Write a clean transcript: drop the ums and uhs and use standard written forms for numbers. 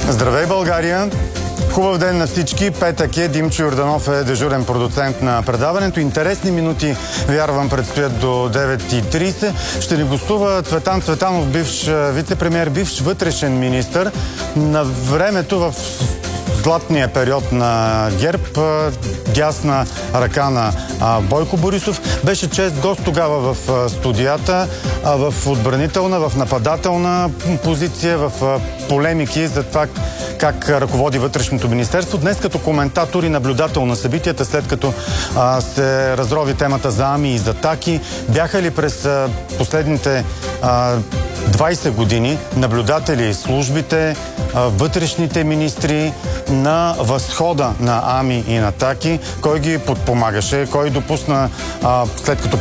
Здравей, България! Хубав ден на всички. Петък е. Димчо Йорданов е дежурен продуцент на предаването. Интересни минути, вярвам, предстоят до 9:30. Ще ни гостува Цветан Цветанов, бивш вице-премиер, бивш вътрешен министър. На времето в златния период на ГЕРБ, дясна ръка на Бойко Борисов. Беше чест гост тогава в студията, в отбранителна, в нападателна позиция, в полемики за това как ръководи вътрешното министерство. Днес като коментатор и наблюдател на събитията, след като се разрови темата за АМИ и за ТАКИ, бяха ли през последните 20 години наблюдатели службите, вътрешните министри на възхода на АМИ и на ТАКИ? Кой ги подпомагаше? Кой допусна, след като